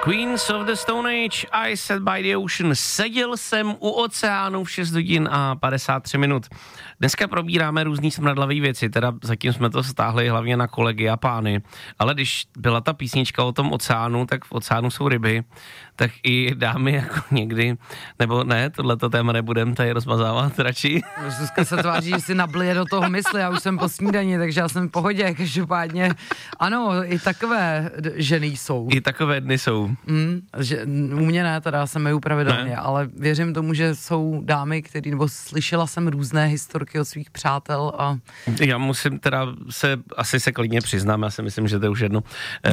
Queens of the Stone Age, I Sat by the Ocean. Seděl jsem u oceánu v 6 hodin a 53 minut. Dneska probíráme různý smradlavý věci, teda zatím jsme to stáhli hlavně na kolegy a pány, ale když byla ta písnička o tom oceánu, tak v oceánu jsou ryby, tak i dámy jako někdy, nebo ne, tohleto téma nebudem tady rozmazávat radši. Zuzka se tváří, že si nablije do toho mysli, já už jsem po snídani, takže já jsem v pohodě, každopádně ano, i takové ženy jsou. I takové dny jsou. Že, u mě ne, teda jsem je pravidelně, ale věřím tomu, že jsou dámy, který, nebo slyšela jsem různé historky od svých přátel a... Já musím teda asi se klidně přiznám, já si myslím, že to je už jedno,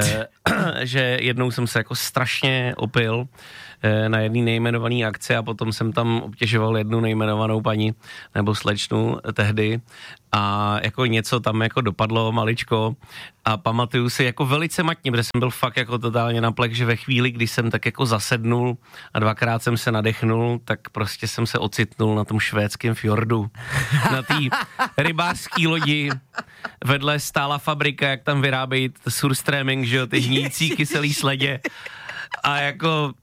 že jednou jsem se jako strašně opil na jedné nejmenované akci a potom jsem tam obtěžoval jednu nejmenovanou paní nebo slečnu tehdy a jako něco tam jako dopadlo maličko a pamatuju si jako velice matně, protože jsem byl fakt jako totálně na plek, že ve chvíli, kdy jsem tak jako zasednul a dvakrát jsem se nadechnul, tak prostě jsem se ocitnul na tom švédském fjordu, na té rybářské lodi, vedle stála fabrika, jak tam vyrábějí surströmming, že jo, ty hníjící kyselý sledě a jako...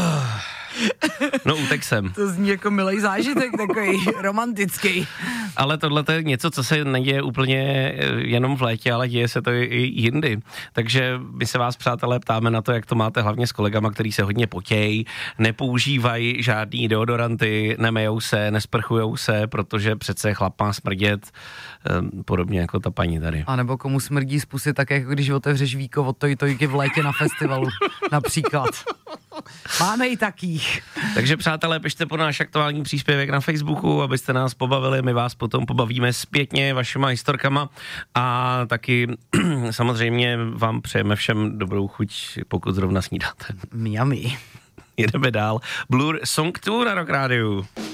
No, utek jsem. To zní jako milý zážitek, takový romantický. Ale tohle je něco, co se neděje úplně jenom v létě, ale děje se to i jindy. Takže my se vás, přátelé, ptáme na to, jak to máte hlavně s kolegama, který se hodně potějí, nepoužívají žádný deodoranty, nemejou se, nesprchujou se, protože přece chlap má smrdět, podobně jako ta paní tady. A nebo komu smrdí z pusy, tak jako když otevřeš víko od tojky v létě na festivalu, například. Máme i takých. Takže přátelé, pište po náš aktuální příspěvek na Facebooku, abyste nás pobavili, my vás potom pobavíme zpětně vašima historkama a taky samozřejmě vám přejeme všem dobrou chuť, pokud zrovna snídáte. Miami. Jedeme dál. Blur Song 2 na Rock Rádiu.